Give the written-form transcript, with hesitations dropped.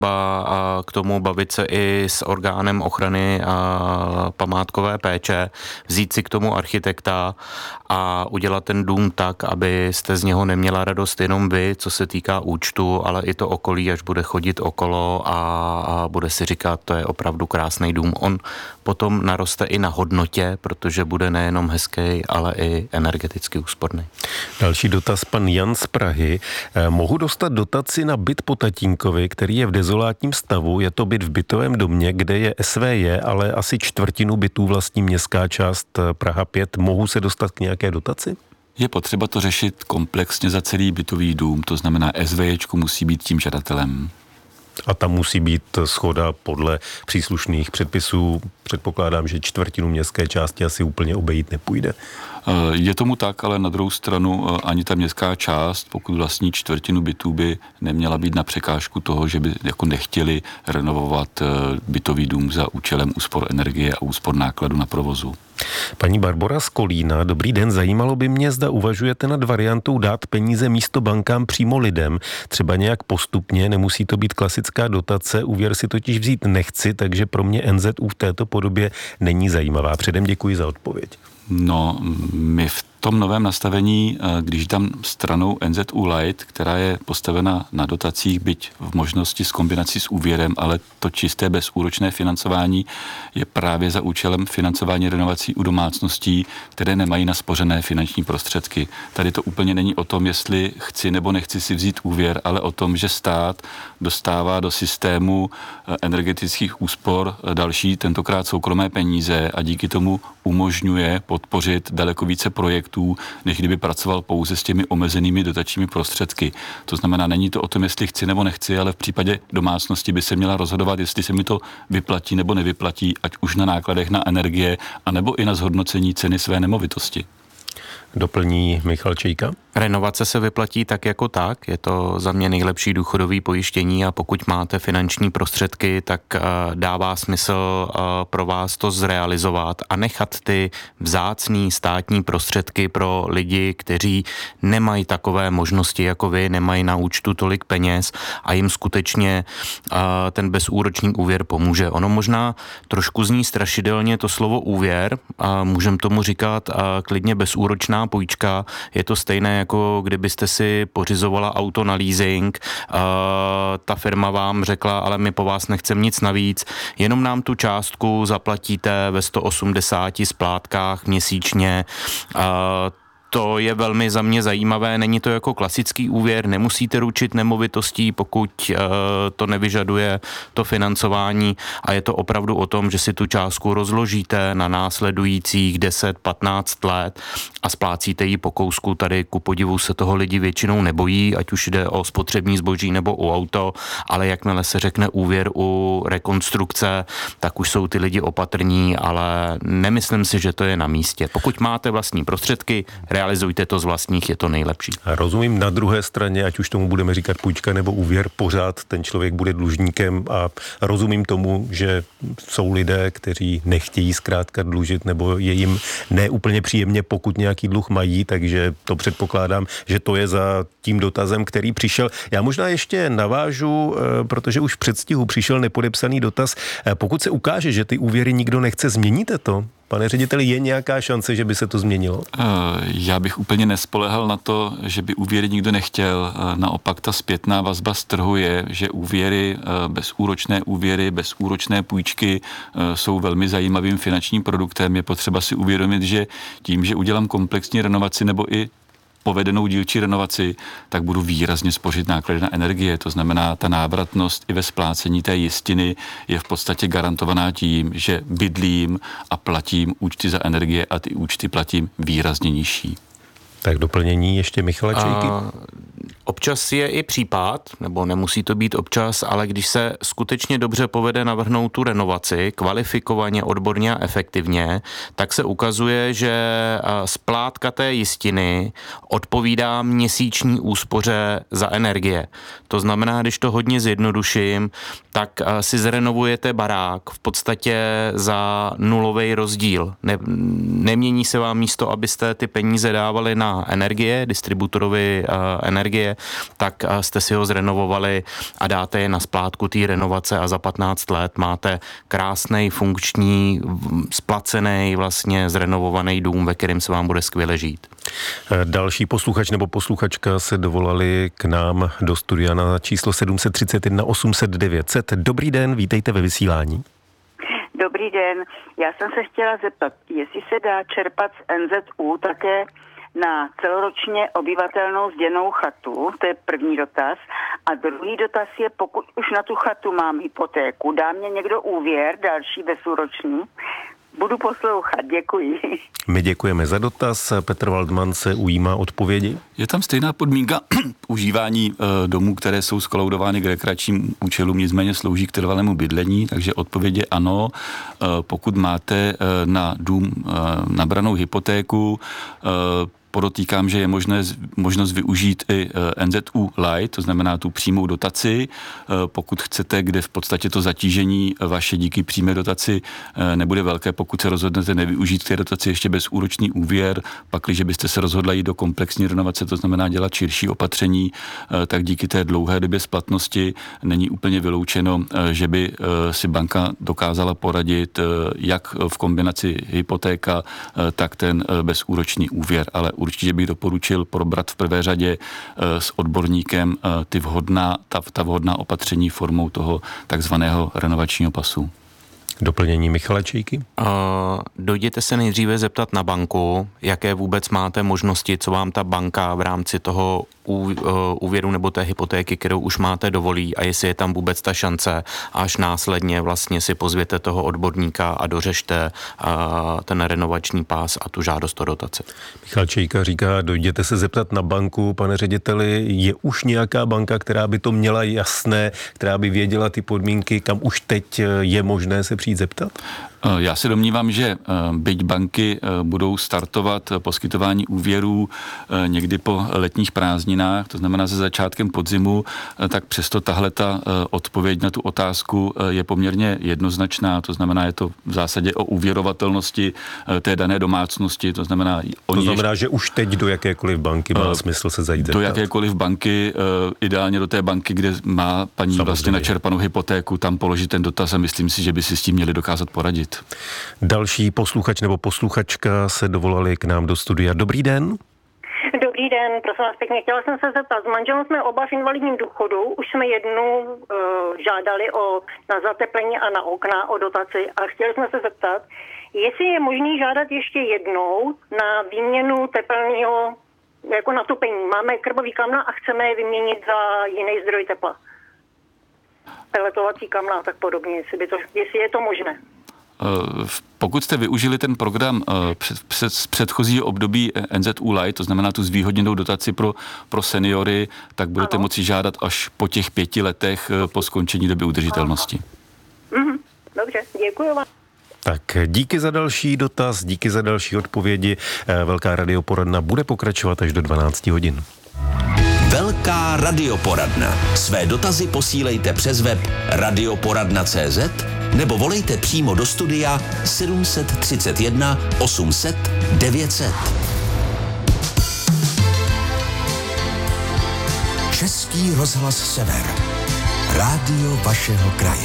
k tomu bavit se i s orgánem ochrany a památkové péče, vzít si k tomu architekta a udělat ten dům tak, abyste z něho neměla radost jenom vy, co se týká účtu, ale i to okolí, až bude chodit okolo a bude si říkat, to je opravdu krásný dům. On potom naroste i na hodnotě, protože bude nejenom hezký, ale i energeticky úsporný. Další dotaz, pan Jan z Prahy. Mohu dostat dotaci na byt po tatínkovi, který je v dezolátním stavu, je to byt v bytovém domě, kde je SVJ, ale asi čtvrtinu bytů vlastní městská část Praha 5. Mohu se dostat k nějaké dotaci? Je potřeba to řešit komplexně za celý bytový dům, to znamená SVJčko musí být tím žadatelem. A tam musí být shoda podle příslušných předpisů. Předpokládám, že čtvrtinu městské části asi úplně obejít nepůjde. Je tomu tak, ale na druhou stranu ani ta městská část, pokud vlastní čtvrtinu bytů, by neměla být na překážku toho, že by jako nechtěli renovovat bytový dům za účelem úspor energie a úspor nákladu na provozu. Paní Barbora z Kolína, dobrý den, zajímalo by mě, zda uvažujete nad variantou dát peníze místo bankám přímo lidem, třeba nějak postupně, nemusí to být klasická dotace, úvěr si totiž vzít nechci, takže pro mě NZÚ v této podobě není zajímavá. Předem děkuji za odpověď. No, my v tom novém nastavení, když tam stranou NZÚ Light, která je postavena na dotacích, byť v možnosti s kombinací s úvěrem, ale to čisté bezúročné financování je právě za účelem financování renovací u domácností, které nemají naspořené finanční prostředky. Tady to úplně není o tom, jestli chci nebo nechci si vzít úvěr, ale o tom, že stát dostává do systému energetických úspor další, tentokrát soukromé peníze a díky tomu umožňuje podpořit daleko více projektů, než kdyby pracoval pouze s těmi omezenými dotačními prostředky. To znamená, není to o tom, jestli chci nebo nechci, ale v případě domácnosti by se měla rozhodovat, jestli se mi to vyplatí nebo nevyplatí, ať už na nákladech na energie, anebo i na zhodnocení ceny své nemovitosti. Doplní Michal Čejka. Renovace se vyplatí tak jako tak, je to za mě nejlepší důchodový pojištění a pokud máte finanční prostředky, tak dává smysl pro vás to zrealizovat a nechat ty vzácný státní prostředky pro lidi, kteří nemají takové možnosti jako vy, nemají na účtu tolik peněz a jim skutečně ten bezúročný úvěr pomůže. Ono možná trošku zní strašidelně to slovo úvěr, můžeme tomu říkat klidně bezúročná půjčka, je to stejné jako kdybyste si pořizovala auto na leasing, ta firma vám řekla, ale my po vás nechceme nic navíc, jenom nám tu částku zaplatíte ve 180 splátkách měsíčně, to je velmi za mě zajímavé, není to jako klasický úvěr, nemusíte ručit nemovitostí, pokud to nevyžaduje to financování a je to opravdu o tom, že si tu částku rozložíte na následujících 10-15 let a splácíte ji po kousku. Tady ku podivu se toho lidi většinou nebojí, ať už jde o spotřební zboží nebo o auto, ale jakmile se řekne úvěr u rekonstrukce, tak už jsou ty lidi opatrní, ale nemyslím si, že to je na místě. Pokud máte vlastní prostředky, realizujte to z vlastních, je to nejlepší. A rozumím, na druhé straně, ať už tomu budeme říkat půjčka nebo úvěr, pořád ten člověk bude dlužníkem a rozumím tomu, že jsou lidé, kteří nechtějí zkrátka dlužit nebo je jim neúplně příjemně, pokud nějaký dluh mají, takže to předpokládám, že to je za tím dotazem, který přišel. Já možná ještě navážu, protože už v předstihu přišel nepodepsaný dotaz. Pokud se ukáže, že ty úvěry nikdo nechce, změníte to? Pane řediteli, je nějaká šance, že by se to změnilo? Já bych úplně nespoléhal na to, že by úvěry nikdo nechtěl. Naopak ta zpětná vazba z trhu je, že úvěry, bezúročné půjčky jsou velmi zajímavým finančním produktem. Je potřeba si uvědomit, že tím, že udělám komplexní renovaci nebo i povedenou dílčí renovaci, tak budu výrazně spořit náklady na energie. To znamená, ta návratnost i ve splácení té jistiny je v podstatě garantovaná tím, že bydlím a platím účty za energie a ty účty platím výrazně nižší. Tak doplnění ještě Michala Čejky. Občas je i případ, nebo nemusí to být občas, ale když se skutečně dobře povede navrhnout tu renovaci, kvalifikovaně, odborně a efektivně, tak se ukazuje, že splátka té jistiny odpovídá měsíční úspoře za energie. To znamená, když to hodně zjednoduším, tak si zrenovujete barák v podstatě za nulový rozdíl. Nemění se vám místo, abyste ty peníze dávali na na energie, distributorovi energie, tak jste si ho zrenovovali a dáte je na splátku té renovace a za 15 let máte krásnej, funkční, splacený, vlastně zrenovovaný dům, ve kterém se vám bude skvěle žít. Další posluchač nebo posluchačka se dovolali k nám do studia na číslo 731 800 900. Dobrý den, vítejte ve vysílání. Dobrý den, já jsem se chtěla zeptat, jestli se dá čerpat z NZÚ také na celoročně obyvatelnou zděnou chatu, to je první dotaz. A druhý dotaz je, pokud už na tu chatu mám hypotéku, dá mě někdo úvěr, další bezúročný? Budu poslouchat, děkuji. My děkujeme za dotaz. Petr Waldman se ujímá odpovědi. Je tam stejná podmínka užívání domů, které jsou skolaudovány k rekreačním účelům, nicméně slouží k trvalému bydlení, takže odpověď je ano. Pokud máte na dům nabranou hypotéku, podotýkám, že je možnost využít i NZÚ Light, to znamená tu přímou dotaci, pokud chcete, kde v podstatě to zatížení vaše díky přímé dotaci nebude velké, pokud se rozhodnete nevyužít té dotaci ještě bezúročný úvěr, pakliže byste se rozhodli jít do komplexní renovace, to znamená dělat širší opatření, tak díky té dlouhé době splatnosti není úplně vyloučeno, že by si banka dokázala poradit jak v kombinaci hypotéka, tak ten bezúročný úvěr, ale určitě bych doporučil probrat v prvé řadě s odborníkem ta vhodná opatření formou toho takzvaného renovačního pasu. Doplnění Michala Čejky? Dojděte se nejdříve zeptat na banku, jaké vůbec máte možnosti, co vám ta banka v rámci toho úvěru nebo té hypotéky, kterou už máte, dovolí a jestli je tam vůbec ta šance, až následně vlastně si pozvěte toho odborníka a dořešte ten renovační pás a tu žádost o dotaci. Michal Čejka říká, dojděte se zeptat na banku, pane řediteli, je už nějaká banka, která by to měla jasné, která by věděla ty podmínky, kam už teď je možné se přijít zeptat? Já se domnívám, že byť banky budou startovat poskytování úvěrů někdy po letních prázdninách, to znamená se začátkem podzimu, tak přesto tahle ta odpověď na tu otázku je poměrně jednoznačná, to znamená, je to v zásadě o úvěrovatelnosti té dané domácnosti, to znamená... že už teď do jakékoliv banky má smysl se zajít zeptat? Do jakékoliv banky, ideálně do té banky, kde má paní vlastně načerpanou hypotéku, tam položit ten dotaz a myslím si, že by si s tím měli dokázat poradit. Další posluchač nebo posluchačka se dovolali k nám do studia. Dobrý den. Dobrý den, prosím vás pěkně, chtěla jsem se zeptat. S manželem jsme oba v invalidním důchodu, už jsme jednou žádali na zateplení a na okna o dotaci a chtěli jsme se zeptat, jestli je možný žádat ještě jednou na výměnu tepelného, jako na topení. Máme krbový kamna a chceme je vyměnit za jiný zdroj tepla. Peletovací kamna a tak podobně, jestli je to možné. Pokud jste využili ten program z předchozího období NZÚ Light, to znamená tu zvýhodněnou dotaci pro seniory, tak budete moci žádat až po těch 5 letech po skončení doby udržitelnosti. Dobře, děkuji vám. Tak díky za další dotaz, díky za další odpovědi. Velká radioporadna bude pokračovat až do 12 hodin. Velká radioporadna. Své dotazy posílejte přes web radioporadna.cz nebo volejte přímo do studia 731 800 900. Český rozhlas Sever. Rádio vašeho kraje.